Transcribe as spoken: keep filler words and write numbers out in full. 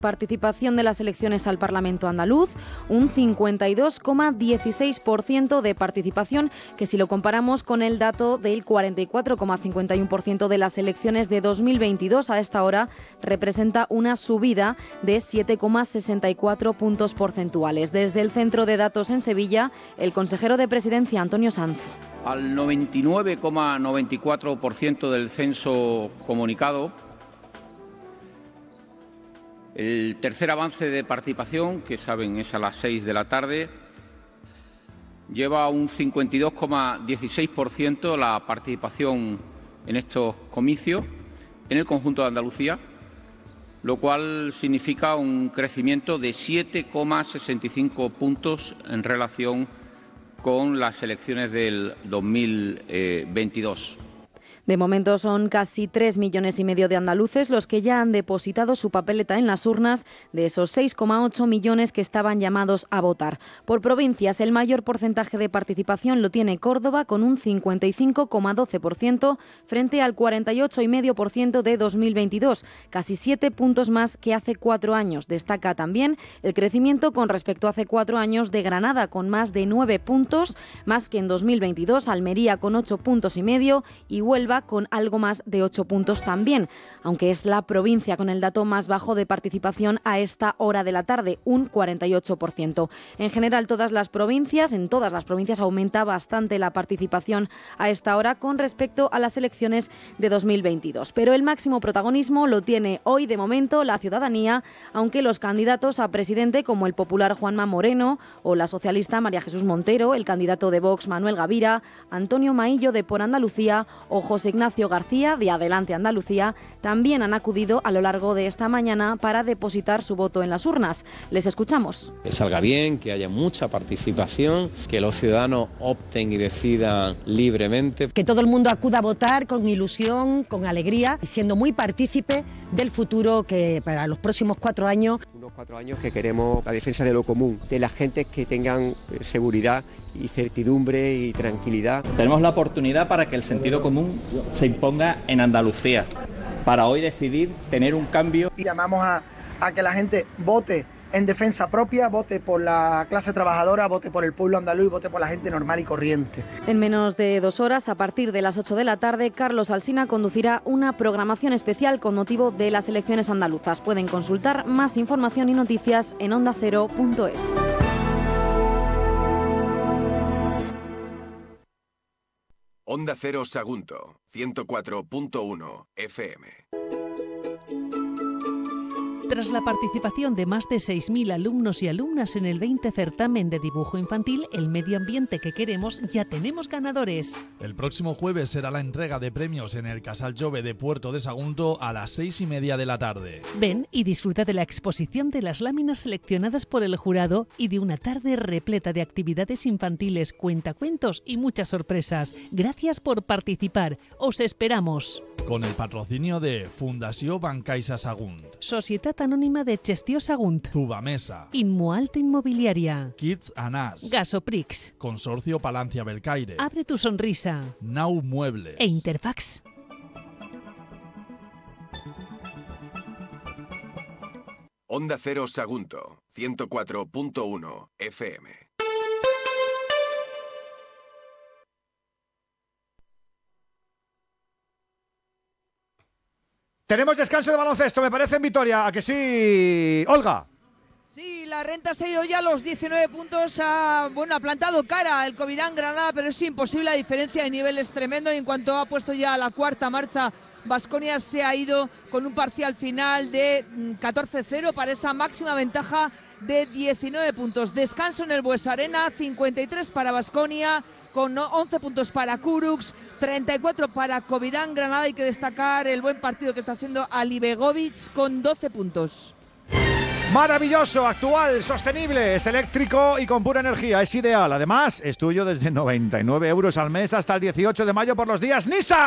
Participación de las elecciones al Parlamento andaluz, un cincuenta y dos coma dieciséis por ciento de participación, que si lo comparamos con el dato del cuarenta y cuatro coma cincuenta y uno por ciento de las elecciones de dos mil veintidós, a esta hora representa una subida de siete coma sesenta y cuatro puntos porcentuales. Desde el Centro de Datos en Sevilla, el consejero de Presidencia, Antonio Sanz. Al noventa y nueve coma noventa y cuatro por ciento del censo comunicado, el tercer avance de participación, que saben es a las seis de la tarde, lleva un cincuenta y dos coma dieciséis por ciento la participación en estos comicios en el conjunto de Andalucía, lo cual significa un crecimiento de siete coma sesenta y cinco puntos en relación con las elecciones del dos mil veintidós. De momento son casi tres millones y medio de andaluces los que ya han depositado su papeleta en las urnas, de esos seis coma ocho millones que estaban llamados a votar. Por provincias, el mayor porcentaje de participación lo tiene Córdoba, con un cincuenta y cinco coma doce por ciento frente al cuarenta y ocho coma cinco por ciento de dos mil veintidós, casi siete puntos más que hace cuatro años. Destaca también el crecimiento con respecto a hace cuatro años de Granada, con más de nueve puntos, más que en dos mil veintidós, Almería con ocho puntos y medio y Huelva con algo más de ocho puntos también, aunque es la provincia con el dato más bajo de participación a esta hora de la tarde, un cuarenta y ocho por ciento. En general, todas las provincias, en todas las provincias aumenta bastante la participación a esta hora con respecto a las elecciones de dos mil veintidós. Pero el máximo protagonismo lo tiene hoy, de momento, la ciudadanía, aunque los candidatos a presidente, como el popular Juanma Moreno o la socialista María Jesús Montero, el candidato de Vox Manuel Gavira, Antonio Maillo de Por Andalucía o José Ignacio García de Adelante Andalucía, también han acudido a lo largo de esta mañana para depositar su voto en las urnas. Les escuchamos. Que salga bien, que haya mucha participación, que los ciudadanos opten y decidan libremente. Que todo el mundo acuda a votar con ilusión, con alegría y siendo muy partícipe del futuro que para los próximos cuatro años. Unos cuatro años que queremos la defensa de lo común, de las gentes que tengan seguridad y certidumbre y tranquilidad. Tenemos la oportunidad para que el sentido común se imponga en Andalucía, para hoy decidir tener un cambio. Y llamamos a, a que la gente vote en defensa propia, vote por la clase trabajadora, vote por el pueblo andaluz y vote por la gente normal y corriente. En menos de dos horas, a partir de las ocho de la tarde, Carlos Alsina conducirá una programación especial con motivo de las elecciones andaluzas. Pueden consultar más información y noticias en onda cero punto es. Onda Cero Sagunto, ciento cuatro punto uno F M. Tras la participación de más de seis mil alumnos y alumnas en el veinte certamen de dibujo infantil El medio ambiente que queremos, ya tenemos ganadores. El próximo jueves será la entrega de premios en el Casal Jove de Puerto de Sagunto a las seis y media de la tarde. Ven y disfruta de la exposición de las láminas seleccionadas por el jurado y de una tarde repleta de actividades infantiles, cuentacuentos y muchas sorpresas. Gracias por participar. Os esperamos. Con el patrocinio de Fundació Bancaisa Sagunt, Societat Anònima de Gestió Sagunt, Zubamesa, Inmoalta Inmobiliaria, Kids Anas, Gasoprix, Consorcio Palancia Belcaire, Abre tu Sonrisa, Nau Muebles e Interfax. Onda Cero Sagunto, ciento cuatro punto uno F M. Tenemos descanso de baloncesto, me parece, en Vitoria. ¿A que sí, Olga? Sí, la renta se ha ido ya a los diecinueve puntos. Ha, bueno, ha plantado cara el Covirán Granada, pero es imposible. La diferencia de nivel es tremendo. Y en cuanto ha puesto ya la cuarta marcha, Baskonia se ha ido con un parcial final de catorce cero para esa máxima ventaja de diecinueve puntos. Descanso en el Buesa Arena, cincuenta y tres para Baskonia, con once puntos para Kurucs, treinta y cuatro para Covirán Granada. Hay que destacar el buen partido que está haciendo Ali Begovic con doce puntos. Maravilloso, actual, sostenible, es eléctrico y con pura energía, es ideal. Además, es tuyo desde noventa y nueve euros al mes hasta el dieciocho de mayo por los días Nissan.